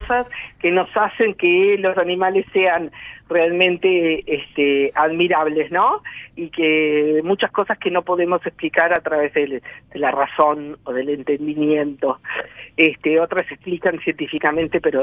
cosas que nos hacen que los animales sean realmente admirables, ¿no? Y que muchas cosas que no podemos explicar a través de la razón o del entendimiento. Otras se explican científicamente, pero